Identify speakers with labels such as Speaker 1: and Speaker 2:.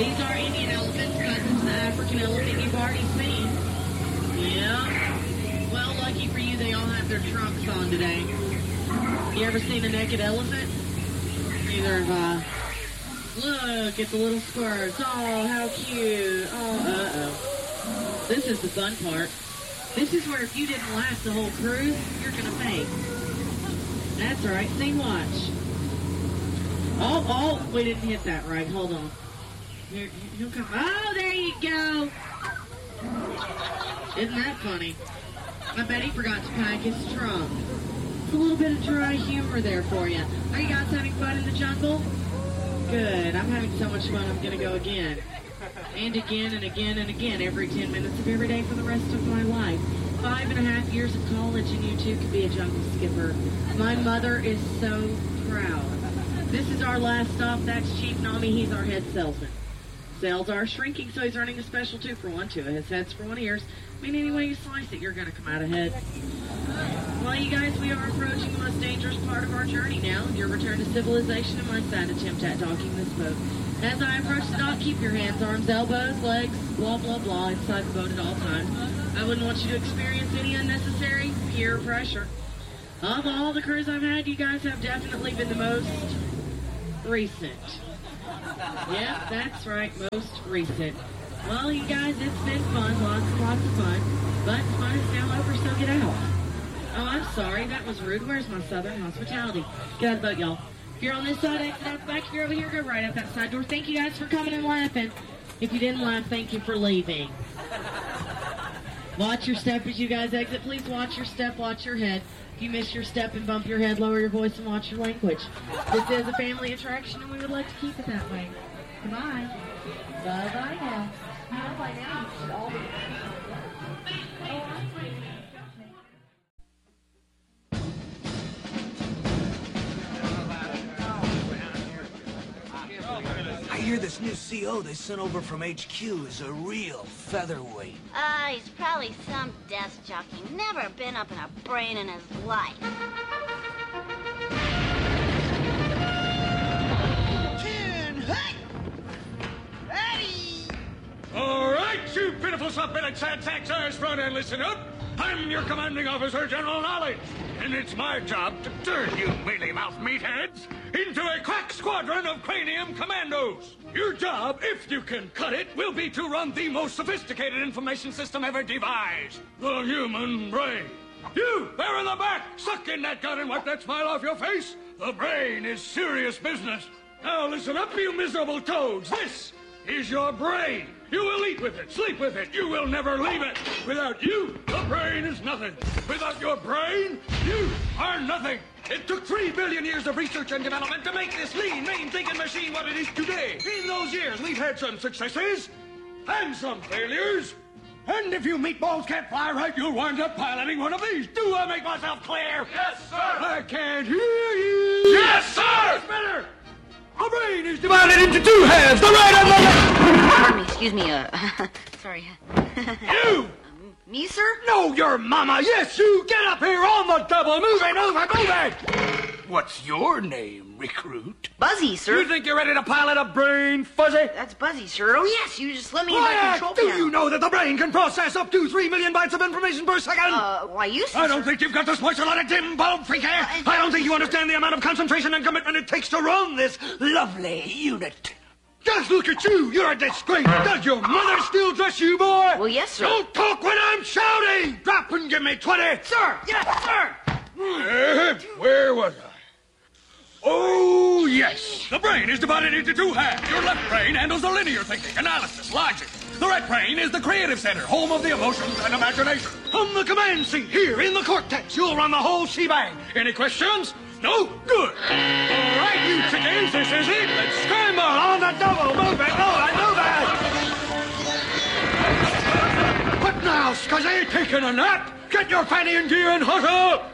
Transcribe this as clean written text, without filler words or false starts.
Speaker 1: These are Indian elephants, cousins of the African elephant you've already seen. Yeah. Well, lucky for you, they all have their trunks on today. You ever seen a naked elephant? Neither have I. Look at the little squirts. Oh, how cute. Oh, uh-oh. This is the fun part. This is where if you didn't last the whole cruise, you're going to faint. That's right. See, watch. Oh, we didn't hit that right. Hold on. He'll come. Oh, there you go. Isn't that funny? I bet he forgot to pack his trunk. It's a little bit of dry humor there for you. Are you guys having fun in the jungle? Good. I'm having so much fun, I'm going to go again. And again and again and again every 10 minutes of every day for the rest of my life. 5.5 years of college and you too could be a jungle skipper. My mother is so proud. This is our last stop. That's Chief Nami. He's our head salesman. Sales are shrinking, so he's earning a special 2-for-1, 2 of his heads for 1 of yours. I mean, any way you slice it, you're going to come out ahead. Well, you guys, we are approaching the most dangerous part of our journey now, your return to civilization and my sad attempt at docking this boat. As I approach the dock, keep your hands, arms, elbows, legs, blah, blah, blah, inside the boat at all times. I wouldn't want you to experience any unnecessary peer pressure. Of all the cruises I've had, you guys have definitely been the most recent. Yep, that's right, most recent. Well, you guys, it's been fun, lots and lots of fun. But fun is now over, so get out. Oh, I'm sorry, that was rude. Where's my southern hospitality? Get out of the boat, y'all. If you're on this side, exit out the back. If you're over here, go right out that side door. Thank you guys for coming and laughing. If you didn't laugh, thank you for leaving. Watch your step as you guys exit. Please watch your step, watch your head. If you miss your step and bump your head, lower your voice and watch your language. This is a family attraction and we would like to keep it that way. Goodbye. Bye-bye now. By now, you should all be...
Speaker 2: I hear this new CO they sent over from HQ is a real featherweight.
Speaker 3: He's probably some desk jockey. Never been up in a brain in his life.
Speaker 4: All right, you pitiful submitted sad sacks, eyes front and listen up. I'm your commanding officer, General Knowledge, and it's my job to turn you mealy-mouthed meatheads into a crack squadron of cranium commandos. Your job, if you can cut it, will be to run the most sophisticated information system ever devised, the human brain. You, there in the back, suck in that gun and wipe that smile off your face. The brain is serious business. Now listen up, you miserable toads. This is your brain. You will eat with it, sleep with it. You will never leave it. Without you, the brain is nothing. Without your brain, you are nothing. It took 3 billion years of research and development to make this lean, mean thinking machine what it is today. In those years, we've had some successes and some failures. And if you meatballs can't fly right, you'll wind up piloting one of these. Do I make myself clear?
Speaker 5: Yes, sir.
Speaker 4: I can't hear you.
Speaker 5: Yes, sir.
Speaker 4: That's better. The brain is divided into 2 halves, the right and the left.
Speaker 3: Pardon me, excuse me, sorry.
Speaker 4: You!
Speaker 3: Me, sir?
Speaker 4: No, your mama. Yes, you. Get up here on the double. Move it. What's your name, recruit?
Speaker 3: Buzzy, sir.
Speaker 4: You think you're ready to pilot a brain, Fuzzy?
Speaker 3: That's Buzzy, sir. Oh, yes, you just let me in that control
Speaker 4: Do
Speaker 3: panel.
Speaker 4: you know that the brain can process up to 3 million bytes of information per second?
Speaker 3: Why, you, sir?
Speaker 4: I don't think you've got the spoils a lot of dim bulb, freaky. I don't think you understand the amount of concentration and commitment it takes to run this lovely unit. Just look at you. You're a disgrace. Does your mother still dress you, boy?
Speaker 3: Well, yes, sir.
Speaker 4: Don't talk when I'm shouting. Drop and give me 20.
Speaker 3: Sir, yes, sir.
Speaker 4: Where was I? Oh, yes. The brain is divided into 2 halves. Your left brain handles the linear thinking, analysis, logic. The right brain is the creative center, home of the emotions and imagination. On the command seat here in the cortex, you'll run the whole shebang. Any questions? No? Good. All right, you chickens, this is it. Let's scramble on the double. Move it. All right, move it. What now, Scuzzy? Taking a nap? Get your fanny in gear and hustle.